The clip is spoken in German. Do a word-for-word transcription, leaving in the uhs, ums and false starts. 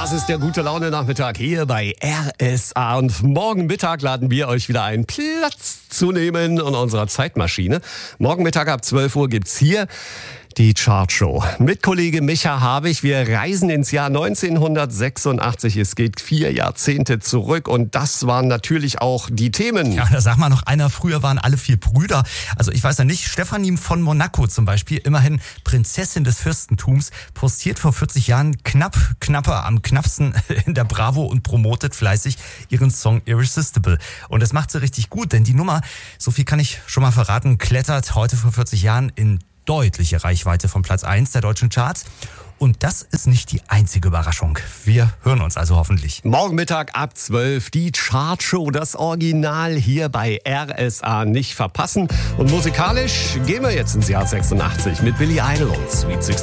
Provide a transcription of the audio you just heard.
Das ist der gute Laune-Nachmittag hier bei R S A. Und morgen Mittag laden wir euch wieder ein, Platz zu nehmen in unserer Zeitmaschine. Morgen Mittag ab zwölf Uhr gibt's hier die Chartshow mit Kollege Micha Habich. Wir reisen ins Jahr neunzehnhundertsechsundachtzig. Es geht vier Jahrzehnte zurück und das waren natürlich auch die Themen. Ja, da sag mal noch einer, früher waren alle vier Brüder. Also ich weiß ja nicht, Stefanie von Monaco zum Beispiel, immerhin Prinzessin des Fürstentums, postiert vor vierzig Jahren knapp, knapper am knappsten in der Bravo und promotet fleißig ihren Song Irresistible. Und das macht sie richtig gut, denn die Nummer, so viel kann ich schon mal verraten, klettert heute vor vierzig Jahren in deutliche Reichweite von Platz eins der deutschen Charts. Und das ist nicht die einzige Überraschung. Wir hören uns also hoffentlich. Morgen Mittag ab zwölf die Chartshow, das Original hier bei R S A nicht verpassen. Und musikalisch gehen wir jetzt ins Jahr sechsundachtzig mit Billy Idol und Sweet sixteen.